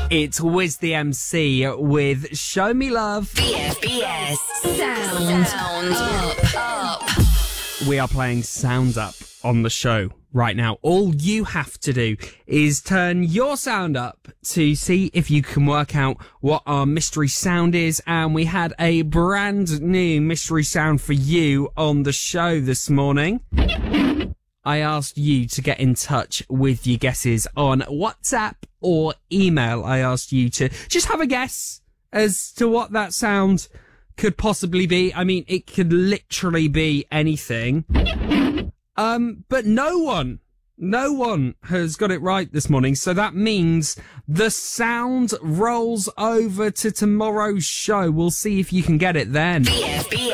It's Wiz the MC with Show Me Love. BFBS Sound Up. We are playing Sound Up on the show right now. All you have to do is turn your sound up to see if you can work out what our mystery sound is. And we had a brand new mystery sound for you on the show this morning. I asked you to get in touch with your guesses on WhatsApp or email. I asked you to just have a guess as to what that sound could possibly be. I mean, it could literally be anything. But no one has got it right this morning. So that means the sound rolls over to tomorrow's show. We'll see if you can get it then. BFBS